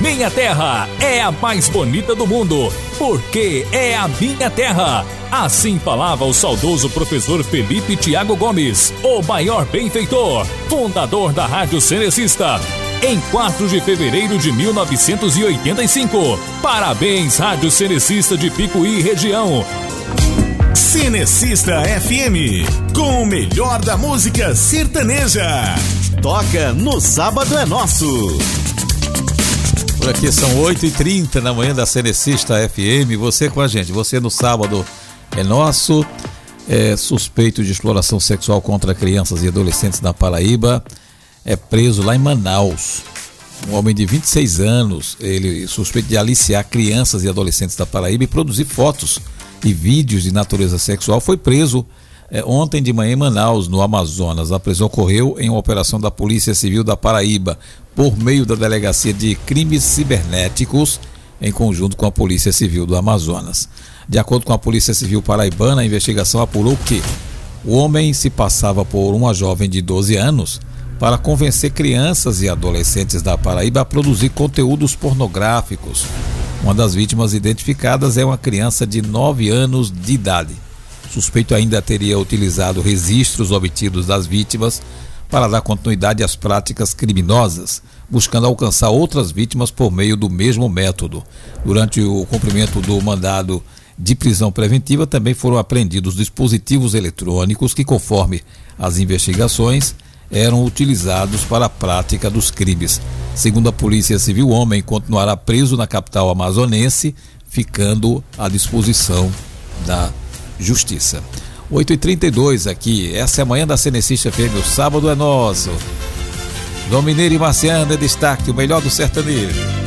minha terra é a mais bonita do mundo, porque é a minha terra. Assim falava o saudoso professor Felipe Thiago Gomes, o maior benfeitor, fundador da Rádio Cenecista, em 4 de fevereiro de 1985. Parabéns, Rádio Cenecista de Picuí região. Cenecista FM, com o melhor da música sertaneja. Toca no Sábado é Nosso. Por aqui são 8h30 na manhã da Cenecista FM. Você com a gente, você no Sábado é Nosso. Suspeito de exploração sexual contra crianças e adolescentes na Paraíba é preso lá em Manaus. Um homem de 26 anos, ele suspeito de aliciar crianças e adolescentes da Paraíba e produzir fotos e vídeos de natureza sexual, foi preso ontem de manhã em Manaus, no Amazonas. A prisão ocorreu em uma operação da Polícia Civil da Paraíba, por meio da Delegacia de Crimes Cibernéticos, em conjunto com a Polícia Civil do Amazonas. De acordo com a Polícia Civil paraibana, a investigação apurou que o homem se passava por uma jovem de 12 anos para convencer crianças e adolescentes da Paraíba a produzir conteúdos pornográficos. Uma das vítimas identificadas é uma criança de 9 anos de idade. O suspeito ainda teria utilizado registros obtidos das vítimas para dar continuidade às práticas criminosas, buscando alcançar outras vítimas por meio do mesmo método. Durante o cumprimento do mandado de prisão preventiva, também foram apreendidos dispositivos eletrônicos que, conforme as investigações, eram utilizados para a prática dos crimes. Segundo a Polícia Civil, o homem continuará preso na capital amazonense, ficando à disposição da Justiça. 8h32 aqui, essa é a manhã da Cenecista FM, o Sábado é Nosso. João Mineiro e Marciano, destaque, o melhor do sertanejo.